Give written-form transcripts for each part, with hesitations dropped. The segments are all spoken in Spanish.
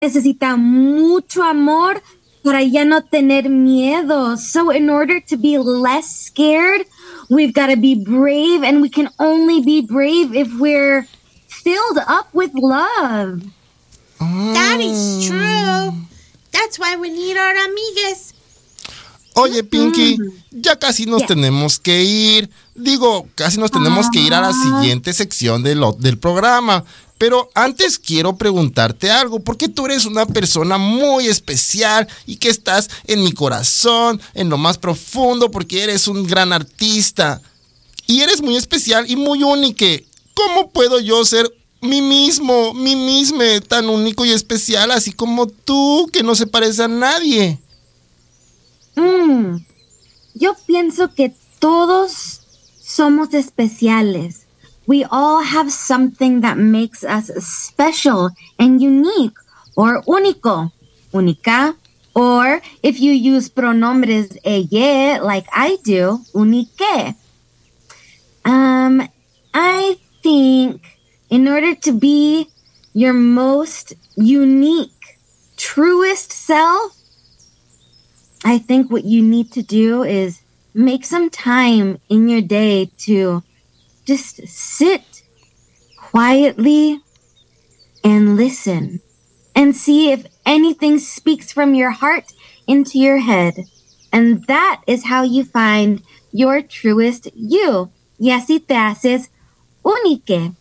necesita mucho amor para ya no tener miedo. So in order to be less scared, we've got to be brave, and we can only be brave if we're filled up with love. That is true. That's why we need our amigues. Oye, Pinky, ya casi nos tenemos que ir. Digo, casi nos tenemos que ir a la siguiente sección del programa. Pero antes quiero preguntarte algo, porque tú eres una persona muy especial y que estás en mi corazón, en lo más profundo, porque eres un gran artista. Y eres muy especial y muy único. ¿Cómo puedo yo ser mí mismo, tan único y especial, así como tú, que no se parece a nadie? Yo pienso que todos somos especiales. We all have something that makes us special and unique, or único, única, or if you use pronombres ella, like I do, unique. I think in order to be your most unique, truest self, I think what you need to do is make some time in your day to just sit quietly and listen and see if anything speaks from your heart into your head. And that is how you find your truest you. Y así te haces único.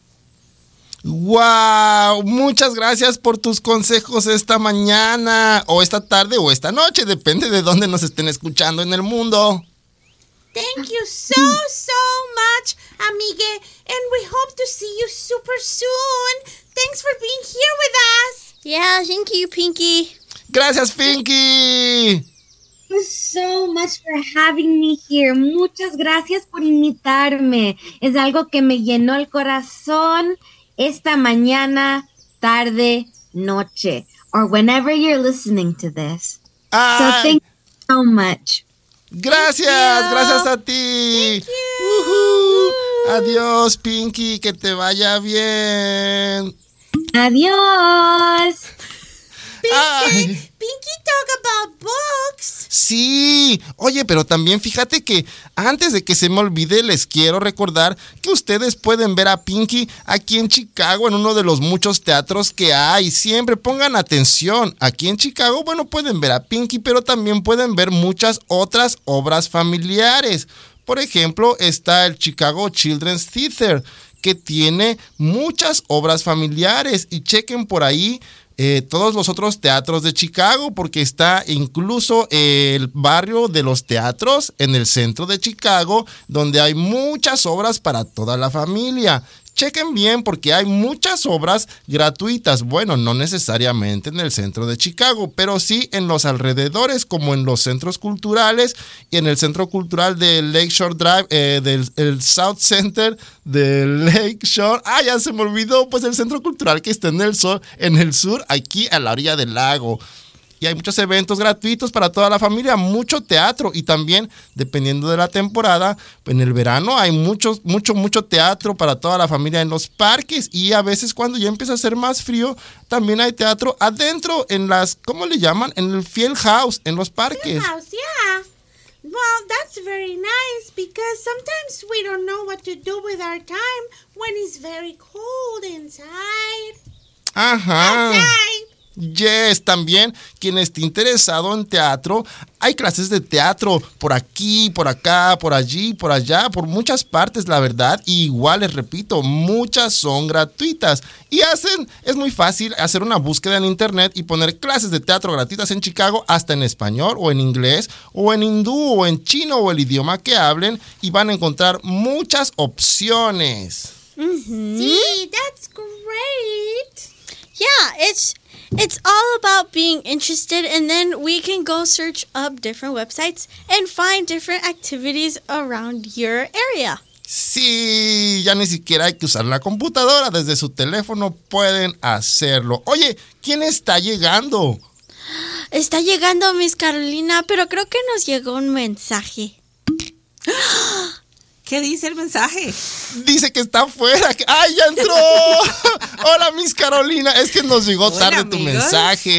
¡Wow! Muchas gracias por tus consejos esta mañana, o esta tarde, o esta noche, depende de dónde nos estén escuchando en el mundo. Thank you so much, amigue, and we hope to see you super soon. Thanks for being here with us. Yeah, thank you, Pinky. Gracias, Pinky. Thank you so much for having me here. Muchas gracias por invitarme. Es algo que me llenó el corazón esta mañana, tarde, noche, or whenever you're listening to this. So thank you so much. Gracias a ti. Thank you. Adiós, Pinky, que te vaya bien. Adiós. Pinky talk about books. Sí, oye, pero también fíjate que antes de que se me olvide, les quiero recordar que ustedes pueden ver a Pinky aquí en Chicago en uno de los muchos teatros que hay. Siempre pongan atención. Aquí en Chicago, bueno, pueden ver a Pinky, pero también pueden ver muchas otras obras familiares. Por ejemplo, está el Chicago Children's Theater, que tiene muchas obras familiares. Y chequen por ahí todos los otros teatros de Chicago, porque está incluso el barrio de los teatros en el centro de Chicago, donde hay muchas obras para toda la familia. Chequen bien, porque hay muchas obras gratuitas. Bueno, no necesariamente en el centro de Chicago, pero sí en los alrededores, como en los centros culturales y en el centro cultural del Lakeshore Drive, del South Center del Lakeshore. Ya se me olvidó, pues el centro cultural que está en el sur, aquí a la orilla del lago. Y hay muchos eventos gratuitos para toda la familia, mucho teatro, y también, dependiendo de la temporada, en el verano hay mucho teatro para toda la familia en los parques, y a veces cuando ya empieza a hacer más frío, también hay teatro adentro en las, ¿cómo le llaman? En el Field House, en los parques. Field House, yeah. Well, that's very nice, because sometimes we don't know what to do with our time when it's very cold inside. Ajá. Outside. Yes, también quien esté interesado en teatro, hay clases de teatro por aquí, por acá, por allí, por allá, por muchas partes, la verdad. Y igual les repito, muchas son gratuitas. Y es muy fácil hacer una búsqueda en internet y poner clases de teatro gratuitas en Chicago, hasta en español o en inglés o en hindú o en chino o el idioma que hablen, y van a encontrar muchas opciones. Mm-hmm. See, that's great. Yeah, it's all about being interested, and then we can go search up different websites and find different activities around your area. Sí, ya ni siquiera hay que usar la computadora, desde su teléfono pueden hacerlo. Oye, ¿quién está llegando? Está llegando Miss Carolina, pero creo que nos llegó un mensaje. ¿Qué dice el mensaje? Dice que está afuera. ¡Ay, ya entró! Hola, Miss Carolina. Es que nos llegó Hola, tarde tu amigos. mensaje.